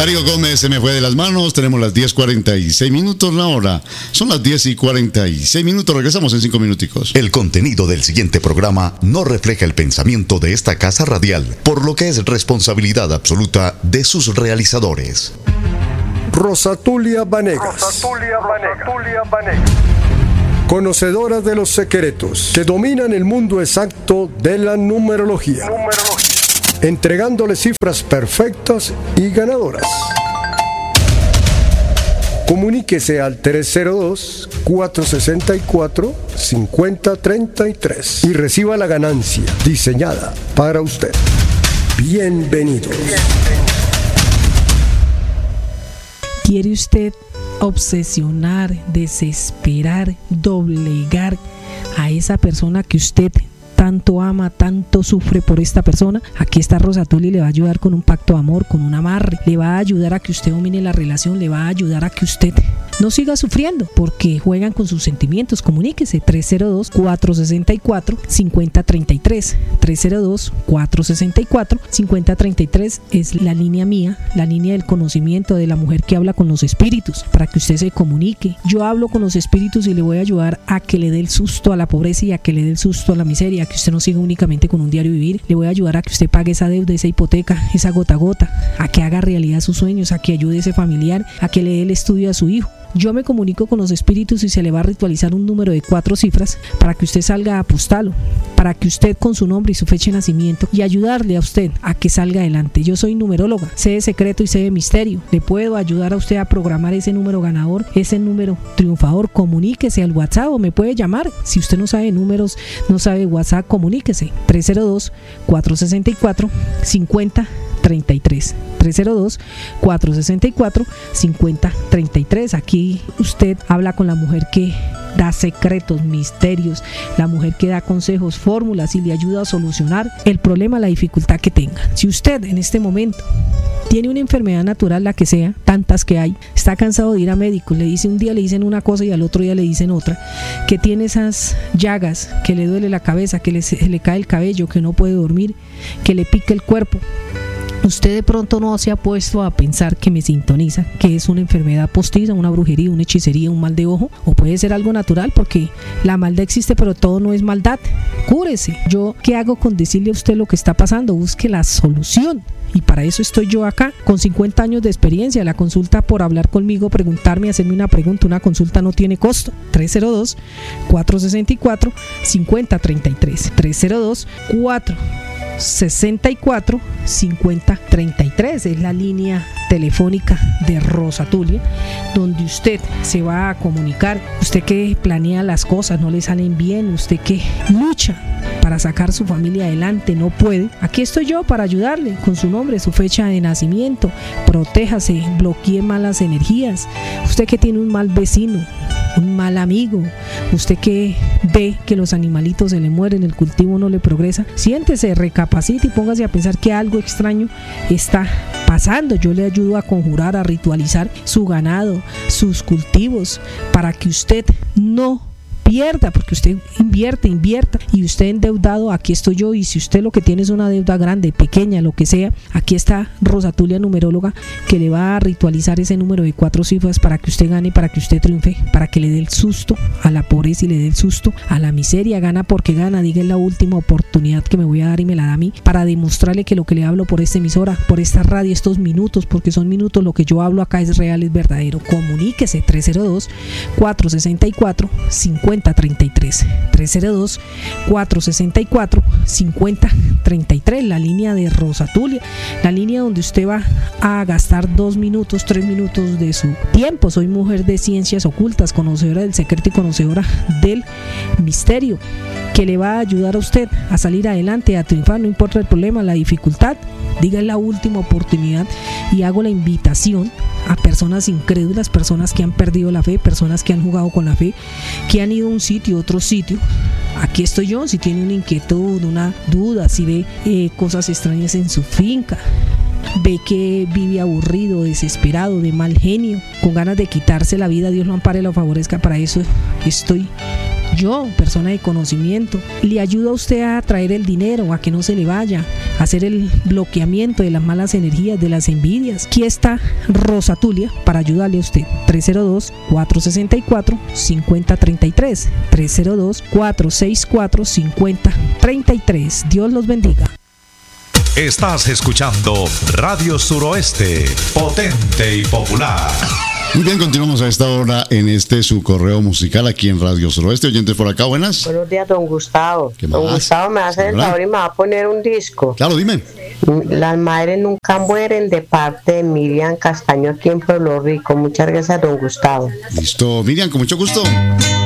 Darío Gómez se me fue de las manos. Tenemos las 10:46 minutos la hora. Son las 10:46 minutos. Regresamos en 5 minuticos. El contenido del siguiente programa no refleja el pensamiento de esta casa radial, por lo que es responsabilidad absoluta de sus realizadores. Rosatulia Vanegas. Conocedora de los secretos que dominan el mundo exacto de la numerología. Entregándole cifras perfectas y ganadoras. Comuníquese al 302-464-5033 y reciba la ganancia diseñada para usted. Bienvenidos. ¿Quiere usted obsesionar, desesperar, doblegar a esa persona que usted tanto ama, tanto sufre por esta persona? Aquí está Rosatulia y le va a ayudar con un pacto de amor, con un amarre. Le va a ayudar a que usted domine la relación, le va a ayudar a que usted no siga sufriendo, porque juegan con sus sentimientos. Comuníquese 302-464-5033. 302-464-5033 es la línea mía, la línea del conocimiento de la mujer que habla con los espíritus, para que usted se comunique. Yo hablo con los espíritus y le voy a ayudar a que le dé el susto a la pobreza y a que le dé el susto a la miseria, a que usted no siga únicamente con un diario vivir. Le voy a ayudar a que usted pague esa deuda, esa hipoteca, esa gota a gota, a que haga realidad sus sueños, a que ayude a ese familiar, a que le dé el estudio a su hijo. Yo me comunico con los espíritus y se le va a ritualizar un número de 4 cifras para que usted salga a apostalo, para que usted con su nombre y su fecha de nacimiento, y ayudarle a usted a que salga adelante. Yo soy numeróloga, sé de secreto y sé de misterio. Le puedo ayudar a usted a programar ese número ganador, ese número triunfador. Comuníquese al WhatsApp o me puede llamar. Si usted no sabe números, no sabe WhatsApp, comuníquese 302-464-5033. 302-464-5033. Aquí usted habla con la mujer que da secretos, misterios, la mujer que da consejos, fórmulas y le ayuda a solucionar el problema, la dificultad que tenga. Si usted en este momento tiene una enfermedad natural, la que sea, tantas que hay, está cansado de ir a médicos, un día le dicen una cosa y al otro día le dicen otra, que tiene esas llagas, que le duele la cabeza, que le cae el cabello, que no puede dormir, que le pica el cuerpo, usted de pronto no se ha puesto a pensar, que me sintoniza, que es una enfermedad postiza, una brujería, una hechicería, un mal de ojo, o puede ser algo natural, porque la maldad existe, pero todo no es maldad. Cúrese. Yo, ¿qué hago con decirle a usted lo que está pasando? Busque la solución. Y para eso estoy yo acá, con 50 años de experiencia. La consulta por hablar conmigo, preguntarme, hacerme una pregunta, una consulta no tiene costo. 302-464-5033. 302-464-5033 es la línea telefónica de Rosatulia, donde usted se va a comunicar. Usted que planea las cosas, no le salen bien, usted que lucha para sacar su familia adelante, no puede. Aquí estoy yo para ayudarle con su nombre, su fecha de nacimiento. Protéjase, bloquee malas energías. Usted que tiene un mal vecino, un mal amigo, usted que ve que los animalitos se le mueren, el cultivo no le progresa, siéntese, recapacite y póngase a pensar que algo extraño está pasando. Yo le ayudo a conjurar, a ritualizar su ganado, sus cultivos, para que usted no pierda, porque usted invierta y usted endeudado, aquí estoy yo. Y si usted lo que tiene es una deuda grande, pequeña, lo que sea, aquí está Rosatulia numeróloga, que le va a ritualizar ese número de 4 cifras para que usted gane, para que usted triunfe, para que le dé el susto a la pobreza y le dé el susto a la miseria. Gana porque gana. Diga, es la última oportunidad que me voy a dar y me la da a mí, para demostrarle que lo que le hablo por esta emisora, por esta radio, estos minutos, porque son minutos, lo que yo hablo acá es real, es verdadero. Comuníquese 302-464-5033. 302-464-5033, la línea de Rosatulia, la línea donde usted va a gastar 2 minutos, 3 minutos de su tiempo. Soy mujer de ciencias ocultas, conocedora del secreto y conocedora del misterio, que le va a ayudar a usted a salir adelante, a triunfar, no importa el problema, la dificultad. Diga, es la última oportunidad, y hago la invitación a personas incrédulas, personas que han perdido la fe, personas que han jugado con la fe, que han ido a un sitio, otro sitio. Aquí estoy yo, si tiene una inquietud, una duda, si ve cosas extrañas en su finca, ve que vive aburrido, desesperado, de mal genio, con ganas de quitarse la vida, Dios lo ampare y lo favorezca. Para eso estoy Yo, persona de conocimiento, le ayudo a usted a traer el dinero, a que no se le vaya, a hacer el bloqueamiento de las malas energías, de las envidias. Aquí está Rosa Tulia para ayudarle a usted. 302-464-5033. 302-464-5033. Dios los bendiga. Estás escuchando Radio Suroeste, potente y popular. Muy bien, continuamos a esta hora en su correo musical aquí en Radio Suroeste. Oyentes por acá, buenas. Buenos días, don Gustavo. Don Gustavo, me hace el favor y me va a poner un disco. Claro, dime. Las madres nunca mueren, de parte de Miriam Castaño aquí en Pueblo Rico. Muchas gracias, don Gustavo. Listo, Miriam, con mucho gusto.